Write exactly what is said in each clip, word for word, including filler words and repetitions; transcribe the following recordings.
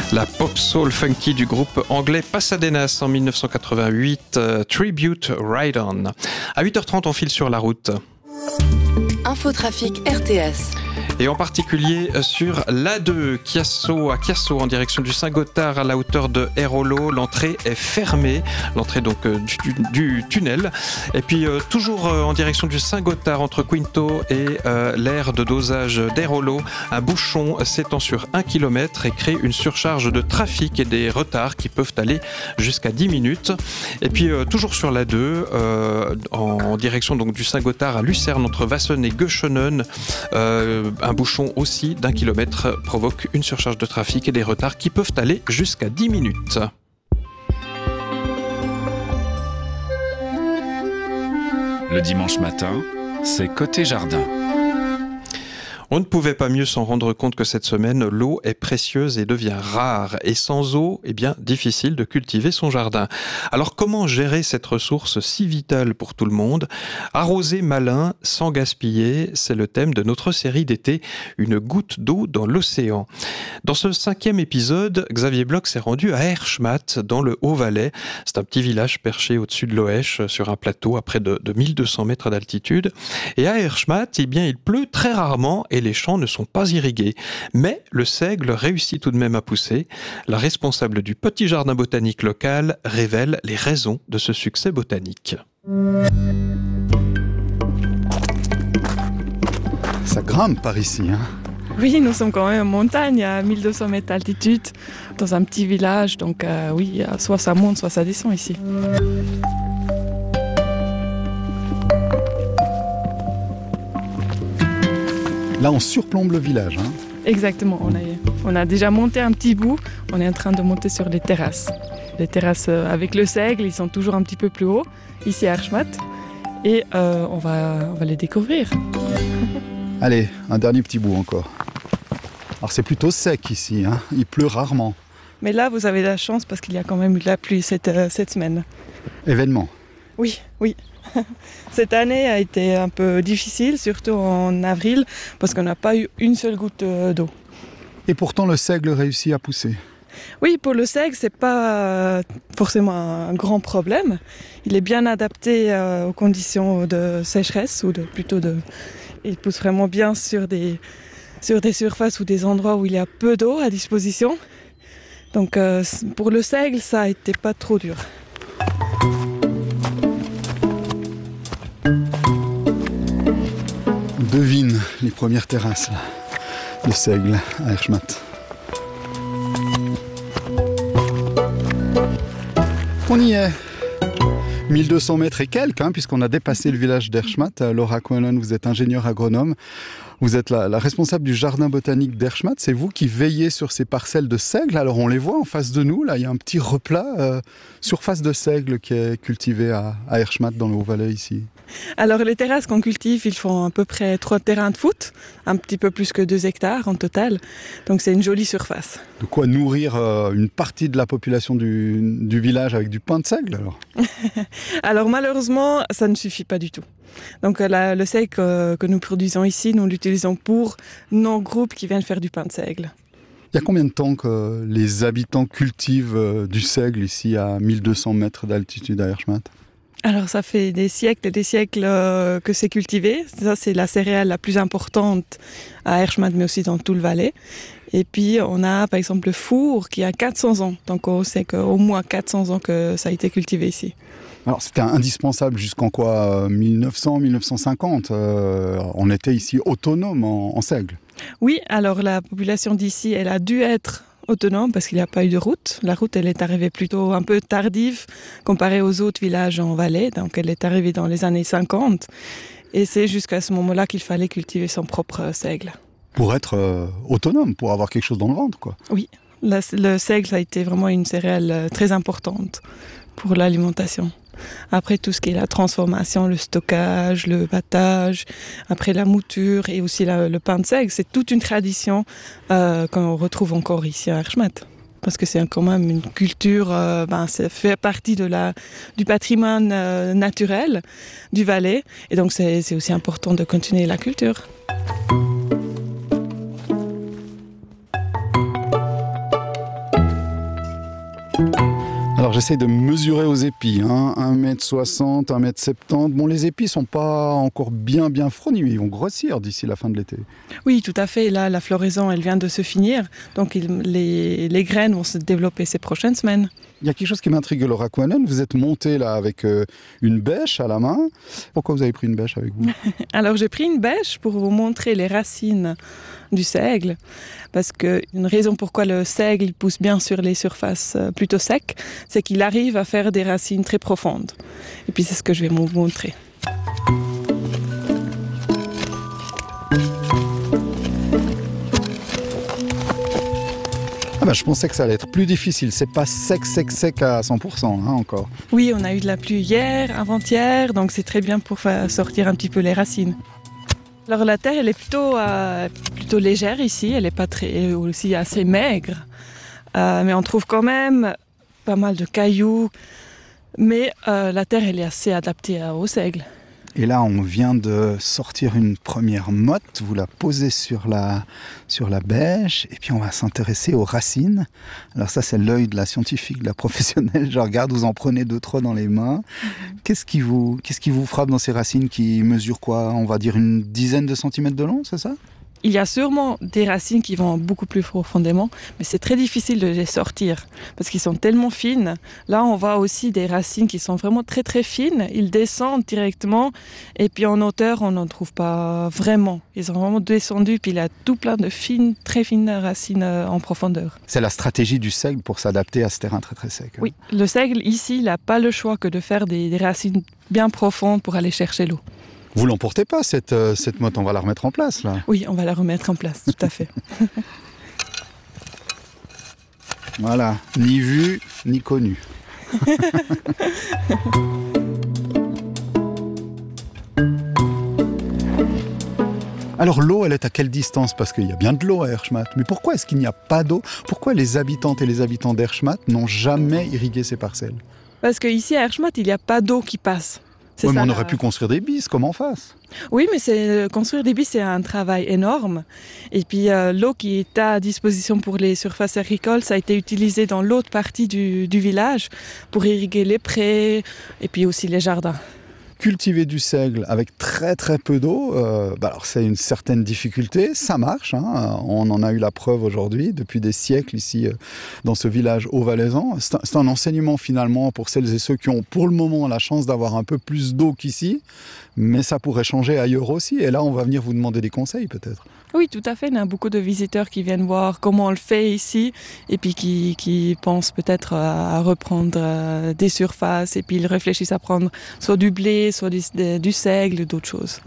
La pop soul funky du groupe anglais Pasadenas en dix-neuf cent quatre-vingt-huit, euh, Tribute Ride On. À huit heures trente, on file sur la route. Infotrafic R T S. Et en particulier sur l'A deux, Chiasso à Chiasso en direction du Saint-Gothard à la hauteur de Airolo. L'entrée est fermée, l'entrée donc euh, du, du, du tunnel. Et puis euh, toujours euh, en direction du Saint-Gothard entre Quinto et euh, l'aire de dosage d'Airolo, un bouchon s'étend sur un kilomètre et crée une surcharge de trafic et des retards qui peuvent aller jusqu'à dix minutes. Et puis euh, toujours sur l'A deux, euh, en, en direction donc du Saint-Gothard à Lucerne entre Vassen et Göschenen, euh, un bouchon aussi d'un kilomètre provoque une surcharge de trafic et des retards qui peuvent aller jusqu'à dix minutes. Le dimanche matin, c'est côté jardin. On ne pouvait pas mieux s'en rendre compte que cette semaine, l'eau est précieuse et devient rare. Et sans eau, eh bien, difficile de cultiver son jardin. Alors, comment gérer cette ressource si vitale pour tout le monde ? Arroser malin, sans gaspiller, c'est le thème de notre série d'été, Une goutte d'eau dans l'océan. Dans ce cinquième épisode, Xavier Bloch s'est rendu à Erschmatt, dans le Haut-Valais. C'est un petit village perché au-dessus de Loèche, sur un plateau à près de, de mille deux cents mètres d'altitude. Et à Erschmatt, eh bien, il pleut très rarement et les champs ne sont pas irrigués. Mais le seigle réussit tout de même à pousser. La responsable du petit jardin botanique local révèle les raisons de ce succès botanique. Ça grimpe par ici, hein ? Oui, nous sommes quand même en montagne, à mille deux cents mètres d'altitude, dans un petit village. Donc euh, oui, soit ça monte, soit ça descend ici. Là, on surplombe le village. Hein. Exactement. On a, on a déjà monté un petit bout. On est en train de monter sur les terrasses. Les terrasses avec le seigle, ils sont toujours un petit peu plus hauts, ici à Erschmatt. Et euh, on, va, on va les découvrir. Allez, un dernier petit bout encore. Alors c'est plutôt sec ici, hein. Il pleut rarement. Mais là, vous avez de la chance parce qu'il y a quand même eu de la pluie cette, euh, cette semaine. Événement. Oui, oui. Cette année a été un peu difficile, surtout en avril, parce qu'on n'a pas eu une seule goutte d'eau. Et pourtant, le seigle réussit à pousser. Oui, pour le seigle, c'est pas forcément un grand problème. Il est bien adapté aux conditions de sécheresse, ou de, plutôt de... Il pousse vraiment bien sur des, sur des surfaces ou des endroits où il y a peu d'eau à disposition. Donc pour le seigle, ça a été pas trop dur. On devine les premières terrasses là, de seigle à Erschmatt. On y est. mille deux cents mètres et quelques, hein, puisqu'on a dépassé le village d'Erschmatt. Laura Cohen, vous êtes ingénieure agronome. Vous êtes la, la responsable du jardin botanique d'Erschmatt. C'est vous qui veillez sur ces parcelles de seigle. Alors on les voit en face de nous. Là, il y a un petit replat, euh, surface de seigle qui est cultivée à, à Erschmatt, dans le Haut-Valais ici. Alors les terrasses qu'on cultive, ils font à peu près trois terrains de foot, un petit peu plus que deux hectares en total. Donc c'est une jolie surface. De quoi nourrir euh, une partie de la population du, du village avec du pain de seigle alors. Alors malheureusement, ça ne suffit pas du tout. Donc la, le seigle que, que nous produisons ici, nous l'utilisons pour nos groupes qui viennent faire du pain de seigle. Il y a combien de temps que les habitants cultivent euh, du seigle ici à mille deux cents mètres d'altitude à Erschmatt ? Alors ça fait des siècles et des siècles euh, que c'est cultivé. Ça, c'est la céréale la plus importante à Erschmatt, mais aussi dans tout le Valais. Et puis on a par exemple le four qui a quatre cents ans. Donc on sait qu'au moins quatre cents ans que ça a été cultivé ici. Alors c'était indispensable jusqu'en quoi, mille neuf cents, mille neuf cent cinquante, euh, on était ici autonome en, en seigle. Oui, alors la population d'ici, elle a dû être autonome parce qu'il n'y a pas eu de route. La route, elle est arrivée plutôt un peu tardive comparée aux autres villages en Valais. Donc elle est arrivée dans les années cinquante. Et c'est jusqu'à ce moment-là qu'il fallait cultiver son propre seigle. Pour être euh, autonome, pour avoir quelque chose dans le ventre, quoi. Oui, le, le seigle, ça a été vraiment une céréale très importante pour l'alimentation. Après, tout ce qui est la transformation, le stockage, le battage, après la mouture et aussi la, le pain de seigle, c'est toute une tradition euh, qu'on retrouve encore ici à Erschmatt. Parce que c'est quand même une culture, euh, ben, ça fait partie de la, du patrimoine euh, naturel du Valais. Et donc, c'est, c'est aussi important de continuer la culture. Alors j'essaie de mesurer aux épis, hein. un mètre soixante, un mètre soixante-dix. Bon, les épis sont pas encore bien bien fournis, mais ils vont grossir d'ici la fin de l'été. Oui, tout à fait. Là, la floraison, elle vient de se finir. Donc il, les, les graines vont se développer ces prochaines semaines. Il y a quelque chose qui m'intrigue, Laura Kuonen. Vous êtes montée là avec euh, une bêche à la main. Pourquoi vous avez pris une bêche avec vous? Alors j'ai pris une bêche pour vous montrer les racines du seigle, parce qu'une raison pourquoi le seigle pousse bien sur les surfaces plutôt secs, c'est qu'il arrive à faire des racines très profondes. Et puis c'est ce que je vais vous montrer. Ah bah, je pensais que ça allait être plus difficile. C'est pas sec, sec, sec à cent pour cent hein, encore. Oui, on a eu de la pluie hier, avant-hier, donc c'est très bien pour faire sortir un petit peu les racines. Alors la terre, elle est plutôt, euh, plutôt légère ici, elle n'est pas très, aussi assez maigre, euh, mais on trouve quand même pas mal de cailloux. Mais euh, la terre, elle est assez adaptée au seigle. Et là, on vient de sortir une première motte, vous la posez sur la, sur la bêche, et puis on va s'intéresser aux racines. Alors ça, c'est l'œil de la scientifique, de la professionnelle. Je regarde, vous en prenez deux, trois dans les mains. Mm-hmm. Qu'est-ce qui vous, qu'est-ce qui vous frappe dans ces racines qui mesurent quoi? On va dire une dizaine de centimètres de long, c'est ça? Il y a sûrement des racines qui vont beaucoup plus profondément, mais c'est très difficile de les sortir parce qu'ils sont tellement fines. Là, on voit aussi des racines qui sont vraiment très très fines. Ils descendent directement et puis en hauteur, on n'en trouve pas vraiment. Ils sont vraiment descendus puis il y a tout plein de fines, très fines racines en profondeur. C'est la stratégie du seigle pour s'adapter à ce terrain très très sec. Oui, le seigle ici, il n'a pas le choix que de faire des, des racines bien profondes pour aller chercher l'eau. Vous l'emportez pas, cette, euh, cette motte, on va la remettre en place, là. Oui, on va la remettre en place, tout à fait. Voilà, ni vu, ni connu. Alors l'eau, elle est à quelle distance? Parce qu'il y a bien de l'eau à Erschmatt. Mais pourquoi est-ce qu'il n'y a pas d'eau? Pourquoi les habitantes et les habitants d'Erschmatt n'ont jamais irrigué ces parcelles? Parce qu'ici à Erschmatt, il n'y a pas d'eau qui passe. Oui, mais ça, on la... aurait pu construire des bises, comme en face. Oui, mais c'est, construire des bises, c'est un travail énorme. Et puis euh, l'eau qui est à disposition pour les surfaces agricoles, ça a été utilisé dans l'autre partie du, du village pour irriguer les prés et puis aussi les jardins. Cultiver du seigle avec très très peu d'eau, euh, bah alors c'est une certaine difficulté, ça marche, hein, on en a eu la preuve aujourd'hui, depuis des siècles ici euh, dans ce village haut-valaisan. C'est un, c'est un enseignement finalement pour celles et ceux qui ont pour le moment la chance d'avoir un peu plus d'eau qu'ici, mais ça pourrait changer ailleurs aussi, et là on va venir vous demander des conseils peut-être. Oui, tout à fait. Il y a beaucoup de visiteurs qui viennent voir comment on le fait ici et puis qui, qui pensent peut-être à reprendre des surfaces et puis ils réfléchissent à prendre soit du blé, soit du, du seigle, d'autres choses.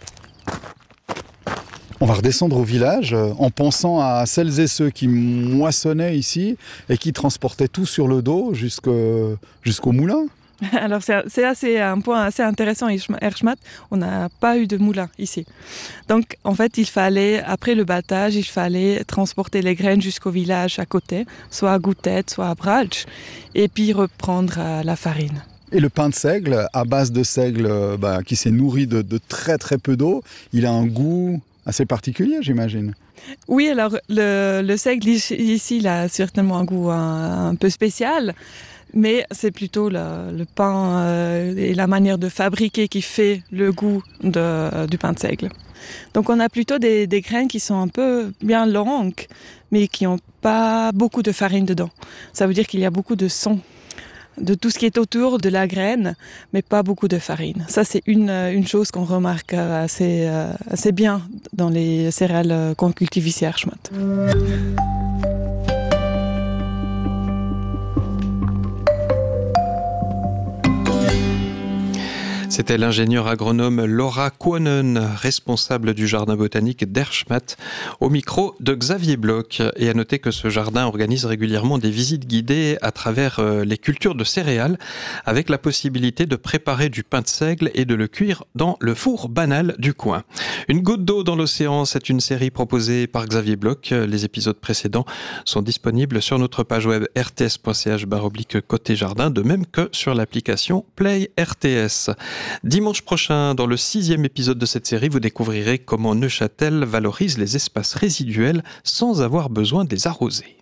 On va redescendre au village en pensant à celles et ceux qui moissonnaient ici et qui transportaient tout sur le dos jusqu'au, jusqu'au moulin. Alors c'est, c'est assez, un point assez intéressant à Erschmatt, on n'a pas eu de moulin ici. Donc en fait il fallait, après le battage, il fallait transporter les graines jusqu'au village à côté, soit à Goutette, soit à Bralch, et puis reprendre euh, la farine. Et le pain de seigle, à base de seigle bah, qui s'est nourri de, de très très peu d'eau, il a un goût assez particulier, j'imagine. Oui, alors le, le seigle ici, il a certainement un goût un, un peu spécial. Mais c'est plutôt le, le pain euh, et la manière de fabriquer qui fait le goût de, euh, du pain de seigle. Donc on a plutôt des, des graines qui sont un peu bien longues, mais qui n'ont pas beaucoup de farine dedans. Ça veut dire qu'il y a beaucoup de son, de tout ce qui est autour de la graine, mais pas beaucoup de farine. Ça, c'est une, une chose qu'on remarque assez, euh, assez bien dans les céréales qu'on cultive ici à Erschmatt. C'était l'ingénieure agronome Laura Kuonen, responsable du jardin botanique d'Erschmatt, au micro de Xavier Bloch. Et à noter que ce jardin organise régulièrement des visites guidées à travers les cultures de céréales, avec la possibilité de préparer du pain de seigle et de le cuire dans le four banal du coin. Une goutte d'eau dans l'océan, c'est une série proposée par Xavier Bloch. Les épisodes précédents sont disponibles sur notre page web r t s point c h barre oblique côté jardin, de même que sur l'application Play R T S. Dimanche prochain, dans le sixième épisode de cette série, vous découvrirez comment Neuchâtel valorise les espaces résiduels sans avoir besoin de les arroser.